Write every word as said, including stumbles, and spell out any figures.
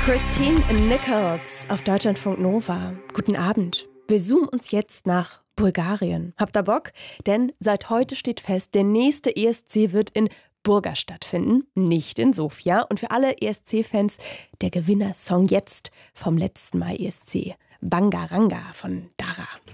Christine Nichols auf Deutschlandfunk Nova. Guten Abend. Wir zoomen uns jetzt nach Bulgarien. Habt ihr Bock? Denn seit heute steht fest, der nächste E S C wird in Burgas stattfinden, nicht in Sofia. Und für alle E S C-Fans der Gewinnersong jetzt vom letzten Mal E S C. Bangaranga von Dara.